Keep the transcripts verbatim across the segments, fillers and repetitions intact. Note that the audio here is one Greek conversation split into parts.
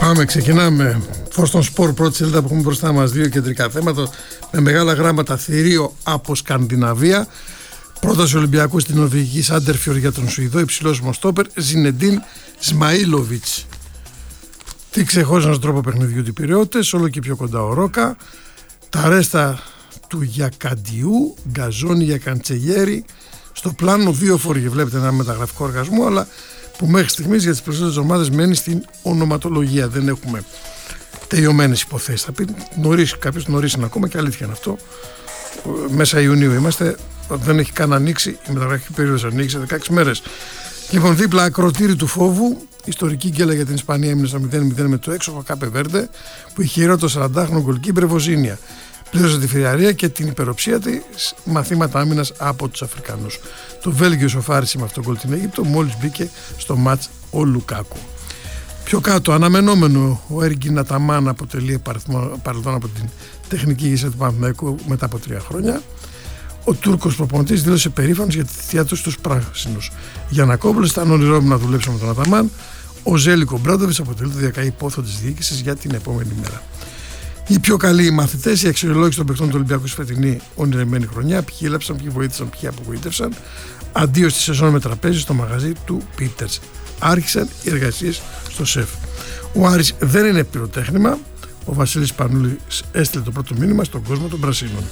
Πάμε, ξεκινάμε. Φως των σπορ, πρώτη σελίδα που έχουμε μπροστά μας, δύο κεντρικά θέματα με μεγάλα γράμματα. Θηρίο από Σκανδιναβία. Πρόταση Ολυμπιακού στην Νορβηγική Σάντερφιορ για τον Σουηδό υψηλόσωμο στόπερ Ζινεντίν Σμαΐλοβιτς. Τι ξεχώρισαν στον τρόπο παιχνιδιού του Πειραιώτες, όλο και πιο κοντά ο Ρόκα. Τα ρέστα του Γιακαντιού, Γκαζόνι για Καντσεγέρι. Στο πλάνο δύο φοροί, βλέπετε ένα μεταγραφικό οργασμό, αλλά που μέχρι στιγμής για τις περισσότερες ομάδες μένει στην ονοματολογία. Δεν έχουμε τελειωμένες υποθέσεις. Θα πει νωρίς, κάποιος νωρίς είναι ακόμα, και αλήθεια είναι αυτό. Μέσα Ιουνίου είμαστε, δεν έχει καν ανοίξει, η μεταγραφική περίοδος ανοίξει δεκαέξι μέρες. Λοιπόν, δίπλα ακροτήρι του φόβου, ιστορική γκέλα για την Ισπανία έμεινε στο μηδέν μηδέν με το έξοχο Κάπε Βέρντε, που είχε χειρό το σαραντάχρονο γκολκίπερ Βοζίνια. Πλήρωσε τη φιριαρία και την υπεροψία της μαθήματα άμυνας από τους Αφρικανούς. Το Βέλγιο σοφάρισε με αυτόν τον γκολ την Αίγυπτο μόλις μπήκε στο μάτς ο Λουκάκου. Πιο κάτω, αναμενόμενο, ο Έριγκιν Αταμάν αποτελεί παρελθόν από την τεχνική ηγεσία του Παναθηναϊκού μετά από τρία χρόνια. Ο Τούρκος προπονητής δήλωσε περήφανος για τη θητεία του στους πράσινους. Γιαννακόπουλος, ήταν όνειρό μου να δουλέψω με τον Αταμάν. Ο Ζέλικο Μπράντοβιτς αποτελεί το διακαή πόθο της διοίκησης για την επόμενη μέρα. Οι πιο καλοί μαθητές, η αξιολόγηση των παιχτών του Ολυμπιακού στη φετινή ονειρεμένη χρονιά, ποιοι έλαψαν, ποιοι βοήθησαν, ποιοι απογοήτευσαν. Αντίο στη σεζόν με τραπέζι στο μαγαζί του Πίτερς. Άρχισαν οι εργασίες στο ΣΕΦ. Ο Άρης δεν είναι πυροτέχνημα. Ο Βασίλης Πανούλης έστειλε το πρώτο μήνυμα στον κόσμο των Πρασίνων.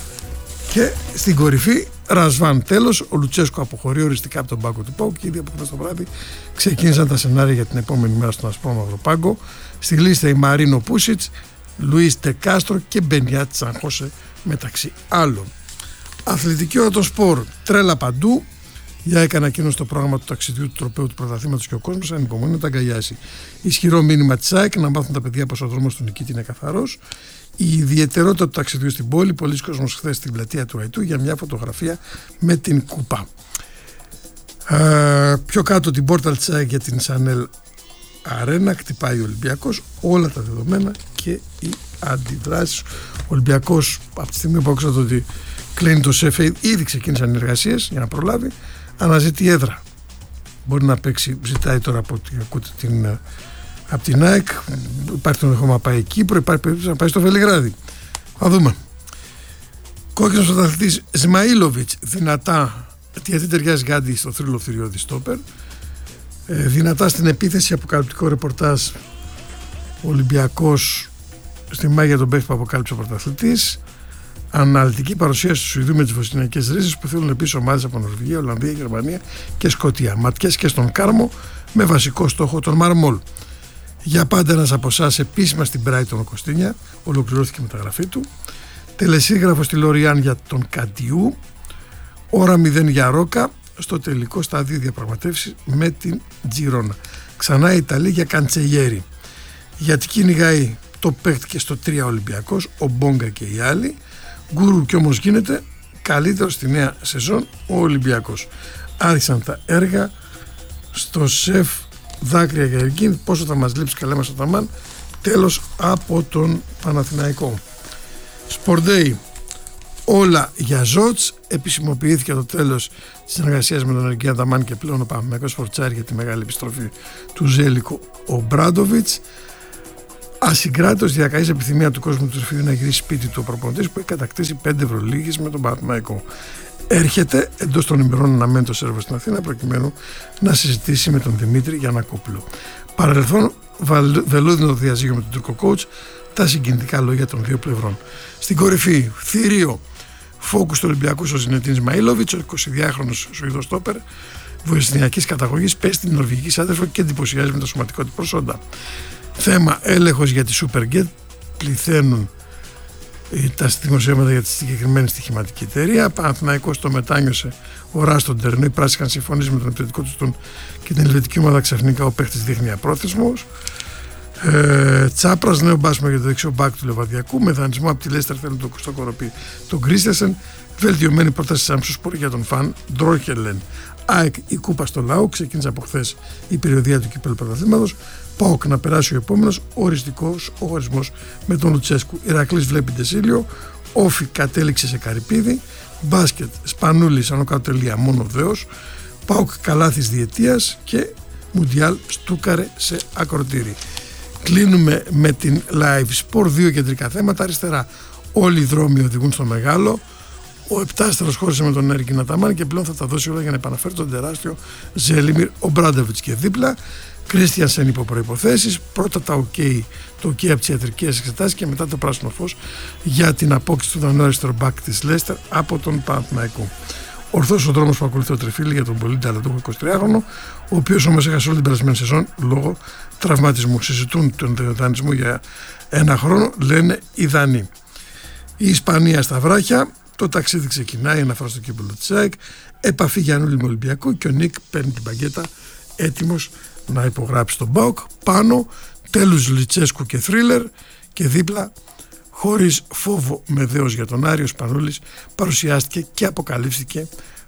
Και στην κορυφή, Ρασβάν τέλος. Ο Λουτσέσκο αποχωρεί οριστικά από τον πάγκο του ΠΑΟΚ και ήδη από χθες το βράδυ ξεκίνησαν τα σενάρια για την επόμενη μέρα στον ασπρόμαυρο πάγκο. Στη λίστα η Μαρίνο Πούσιτς, Λουίς Τεκάστρο και Μπενιάτ Σανχώσε μεταξύ άλλων. Αθλητική ώρα των σπορ, τρέλα παντού. Για έκανε ανακοίνωση το πρόγραμμα του ταξιδιού του τροπαίου του πρωταθλήματος και ο κόσμος ανυπομονεί να τα αγκαλιάσει. Ισχυρό μήνυμα της ΑΕΚ να μάθουν τα παιδιά πως ο δρόμος του νικήτη είναι καθαρός. Η ιδιαιτερότητα του ταξιδιού στην πόλη, πολλοί κόσμος χθες στην πλατεία του Αϊτού για μια φωτογραφία με την κούπα. Ε, πιο κάτω την πόρτα της ΑΕΚ για την Σανέλ Αρένα, χτυπάει ο Ολυμπιακός, όλα τα δεδομένα και οι αντιδράσεις. Ο Ολυμπιακός, από τη στιγμή που άκουσα το ότι κλείνει το ΣΕΦ, ήδη ξεκίνησαν οι εργασίες για να προλάβει, αναζητεί έδρα. Μπορεί να παίξει, ζητάει τώρα από την, ακούτε την, από την ΑΕΚ, υπάρχει το ενδεχόμενο να πάει Κύπρο, υπάρχει περίπτωση να πάει στο Βελιγράδι. Θα δούμε. Κόκκινος πρωταθλητής Σμαΐλοβιτς, δυνατά, γιατί ταιριάζει Γκάντι στο θρύλο θηριώδη στόπερ. Ε, δυνατά στην επίθεση, αποκαλυπτικό ρεπορτάζ. Ο Ολυμπιακός στη μάγια των παίχτη που αποκάλυψε ο πρωταθλητής. Αναλυτική παρουσίαση του Σουηδού με τις βοσνιακές ρίζες που θέλουν επίσης ομάδες από Νορβηγία, Ολλανδία, Γερμανία και Σκωτία. Ματιές και στον Κάρμο με βασικό στόχο τον Μαρμόλ. Για πάντα ένας από εσάς επίσημα στην Brighton ο Κωστίνια, ολοκληρώθηκε η μεταγραφή του. Τελεσίγραφο στη Λοριάν για τον Καντιού. Ώρα μηδέν για Ρόκα. Στο τελικό στάδιο διαπραγματεύσεις με την Τζιρόνα. Ξανά η Ιταλία για Καντσεγέρι. Γιατί κυνηγάει το παίκτη και στο τρία Ολυμπιακός, ο Μπόγκα και οι άλλοι. Γκούρου κι όμως γίνεται καλύτερο στη νέα σεζόν ο Ολυμπιακός. Άρχισαν τα έργα στο ΣΕΦ, δάκρυα για εκείνη, πόσο θα μας λείψει καλά μας ο Ταμάν, τέλος από τον Παναθηναϊκό. Σπορντέι, όλα για Ζότς, επισημοποιήθηκε το τέλος της συνεργασίας με τον Έριγκιν Αταμάν και πλέον ο Παναθηναϊκός φορτσάρει για τη μεγάλη επιστροφή του Ζέλικο Ομπράντοβιτς. Ασυγκράτητος διακαής επιθυμία του κόσμου του Σοφίου να γυρίσει σπίτι του ο προπονητής που έχει κατακτήσει πέντε Ευρωλίγες με τον Παναθηναϊκό. Έρχεται εντός των ημερών αναμένει το σέρβο στην Αθήνα προκειμένου να συζητήσει με τον Δημήτρη Γιαννακόπουλο. Παρελθόν, βελούδινο διαζύγιο με τον Τούρκο coach, τα συγκινητικά λόγια των δύο πλευρών. Στην κορυφή, θηρίο, φόκους του Ολυμπιακού ο Ζινεντίν Σμαΐλοβιτς, ο εικοσιδυάχρονος Σουηδός στόπερ, βοσνιακής καταγωγής, παίζει στην Νορβηγική Σάντερφιορ και εντυπωσιάζει με τα σωματικό του προσόντα. Θέμα έλεγχος για τη Superget, πληθαίνουν τα δημοσιεύματα για τη συγκεκριμένη στοιχηματική εταιρεία. Παναθηναϊκός το μετάνιωσε ο Ράστον Τερνό. Οι πράσινοι είχαν συμφωνήσει με τον επιθετικό του τον και την ελβετική ομάδα. Ξαφνικά ο παίχτης δείχνει απρόθεσμος. Ε, Τσάπρας, νέο μπάσμα για το δεξιό μπακ του Λεβαδιακού. Με δανεισμό από τη Λέστερ θέλουν τον Κωστό Κοροπή, τον Κρίστιασεν. Βελτιωμένη πρόταση Σάμψου Σπορ για τον Φαν Ντρόχελεν. ΑΕΚ η κούπα στο λαό. Ξεκίνησε από χθες η περιοδία του κυπέλλου πρωταθλήματος. ΠΑΟΚ να περάσει ο επόμενος, οριστικός ο χωρισμός με τον Λουτσέσκου. Ηρακλής βλέπει Ντεσίλιο. Όφι κατέληξε σε Καρυπίδη. Μπάσκετ Σπανούλης άνω κάτω τελεία μόνο Δέος. ΠΑΟΚ καλάθης διετίας και Μουντιάλ Στούκαρε σε ακροτήρι. Κλείνουμε με την Live Sport, δύο κεντρικά θέματα. Αριστερά, όλοι οι δρόμοι οδηγούν στο μεγάλο. Ο επτάστερος χώρισε με τον Έρκιν Αταμάν και πλέον θα τα δώσει όλα για να επαναφέρει τον τεράστιο Ζέλιμιρ Ομπράντοβιτς. Και δίπλα, Κρίστιανσεν υπό προϋποθέσεις. Πρώτα τα OK, το OK από τις ιατρικές εξετάσεις και μετά το πράσινο φως για την απόκτηση του δανείου αριστερό μπακ της Λέστερ από τον Παναθηναϊκό. Ορθός ο δρόμος που ακολουθεί ο Τριφίλη για τον πολύ ταλαντούχο εικοσιτριάχρονο, ο οποίος όμως έχασε όλη την περασμένη σεζόν λόγω τραυματισμού. Συζητούν τον δανεισμό για ένα χρόνο, λένε οι Δανείοι. Η Ισπανία στα βράχια, το ταξίδι ξεκινάει, αναφορά στο κύπελλο της ΑΕΚ, επαφή Γιαννούλη με Ολυμπιακό και ο Νίκ παίρνει την παγκέτα έτοιμος να υπογράψει τον ΠΑΟΚ. Πάνω, τέλους Λιτσέσκου και Θρίλερ και δίπλα, χωρίς φόβο με δέος για τον Άριο, Σπανούλης παρουσιάστηκε και αποκαλύφθηκε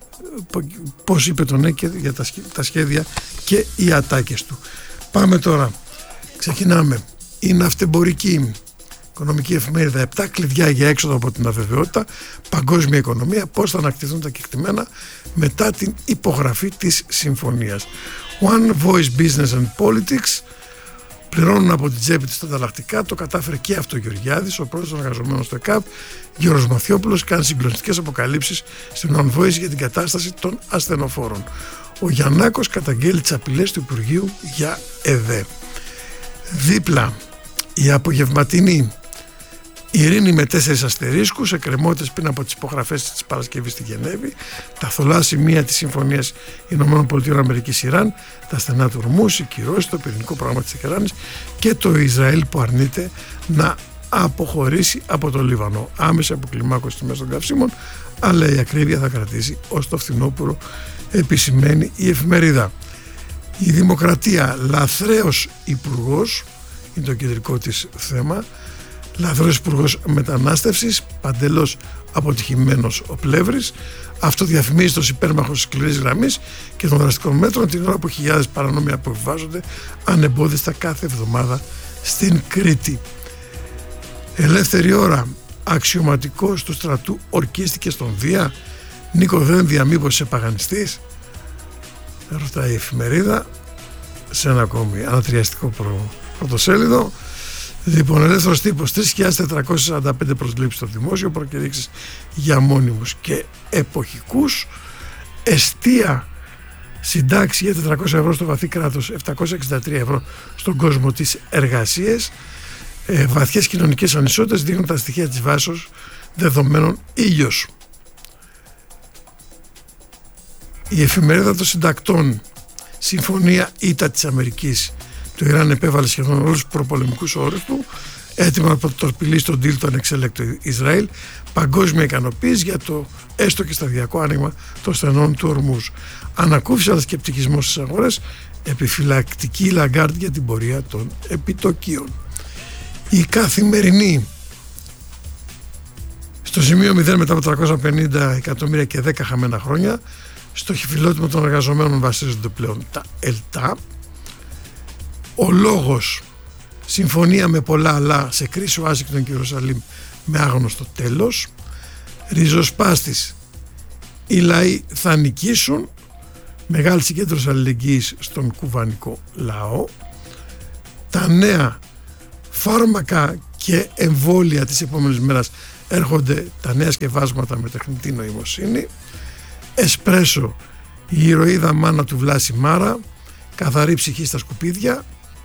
πώς είπε τον Νέκε για τα σχέδια και οι ατάκες του. Πάμε τώρα, ξεκινάμε. Η ναυτεμπορική οικονομική εφημερίδα, επτά κλειδιά για έξοδο από την αβεβαιότητα, παγκόσμια οικονομία, πώς θα ανακτηθούν τα κεκτημένα μετά την υπογραφή της συμφωνίας. One Voice Business and Politics, πληρώνουν από την τσέπη της τα ανταλλακτικά, το κατάφερε και αυτό ο Γεωργιάδης, ο πρώτος εργαζομένος στο ΕΚΑΒ. Γιώργος Μαθιόπουλος κάνει συγκλονιστικές αποκαλύψεις στην One Voice για την κατάσταση των ασθενοφόρων. Ο Γιαννάκος καταγγέλει τις απειλές του Υπουργείου για ΕΔΕ. Δίπλα, η απογευματινή ειρήνη με τέσσερις αστερίσκους, εκκρεμότητες πριν από τις υπογραφές της Παρασκευής στη Γενέβη, τα θολά σημεία της Συμφωνίας ΗΠΑ Ιράν, τα στενά του Ορμούς, οι κυρώσεις, το πυρηνικό πρόγραμμα της Τεχεράνης και το Ισραήλ που αρνείται να αποχωρήσει από το Λίβανο. Άμεση αποκλιμάκωση τιμές των καυσίμων, αλλά η ακρίβεια θα κρατήσει ως το φθινόπωρο, επισημαίνει η εφημερίδα. Η Δημοκρατία, λαθρέος υπουργός, είναι το κεντρικό της θέμα. Λαθρός υπουργός μετανάστευσης, παντελώς αποτυχημένος ο Πλεύρης. Αυτό διαφημίζει ως υπέρμαχος σκληρής γραμμής και των δραστικών μέτρων, την ώρα που χιλιάδες παρανόμια αποβιβάζονται ανεμπόδιστα κάθε εβδομάδα στην Κρήτη. Ελεύθερη ώρα, αξιωματικός του στρατού ορκίστηκε στον Δία. Νίκο Δένδια, μήπως είσαι παγανιστής? Ρωτάει η εφημερίδα σε ένα ακόμη ανατριαστικό προ... πρωτοσέλιδο. Λοιπόν, ελεύθερος τύπος, τρεις χιλιάδες τετρακόσιες σαράντα πέντε προσλήψεις στο δημόσιο, προκηρύξεις για μόνιμους και εποχικούς. Εστία, συντάξει για τετρακόσια ευρώ στο βαθύ κράτος, επτακόσια εξήντα τρία ευρώ στον κόσμο της εργασίας. Ε, βαθιές κοινωνικές ανισότητες δείχνουν τα στοιχεία της βάσης δεδομένων ήλιος. Η εφημερίδα των συντακτών, συμφωνία ήττα της Αμερικής. Το Ιράν επέβαλε σχεδόν όλους τους προπολεμικούς όρους του, έτοιμα να προτορπιλήσει τον deal του ανεξέλεκτο Ισραήλ. Παγκόσμια ικανοποίηση για το έστω και σταδιακό άνοιγμα των στενών του Ορμούς. Ανακούφιση αλλά σκεπτικισμός στις αγορές, επιφυλακτική Λαγκάρντ για την πορεία των επιτοκίων. Η Καθημερινή, στο σημείο μηδέν μετά από τριακόσια πενήντα εκατομμύρια και δέκα χαμένα χρόνια, στο χιφιλότιμο των εργαζομένων βασίζονται πλέον τα ΕΛΤΑ. Ο λόγος, συμφωνία με πολλά αλλά σε κρίση Ουάσιγκτον και Ιερουσαλήμ με άγνωστο τέλος. Ριζοσπάστης, οι λαοί θα νικήσουν, μεγάλη συγκέντρωση αλληλεγγύης στον κουβανικό λαό. Τα νέα φάρμακα και εμβόλια της επόμενης μέρας έρχονται, τα νέα σκευάσματα με τεχνητή νοημοσύνη. Εσπρέσο, η ηρωίδα μάνα του Βλάση Μάρα, καθαρή ψυχή στα σκουπίδια.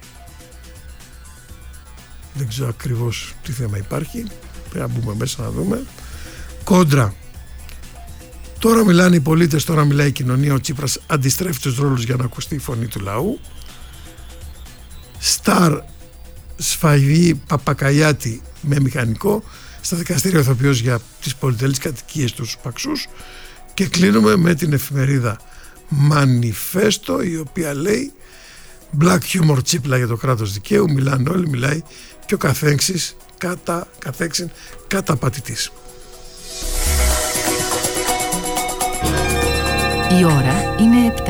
Δεν ξέρω ακριβώς τι θέμα υπάρχει, πρέπει να μπούμε μέσα να δούμε. Κόντρα, τώρα μιλάνε οι πολίτες, τώρα μιλάει η κοινωνία, ο Τσίπρας αντιστρέφει τους ρόλους για να ακουστεί η φωνή του λαού. Σταρ, Σφαγή Παπακαλιάτη με μηχανικό, στα δικαστήρια ο ηθοποιός για τις πολυτελείς κατοικίες τους Παξούς. Και κλείνουμε με την εφημερίδα Μανιφέστο, η οποία λέει Black humor τσίπλα για το κράτος δικαίου, μιλάνε όλοι, μιλάει και ο καθέξης κατά, καθέξιν καταπατητής. Η ώρα είναι επτά.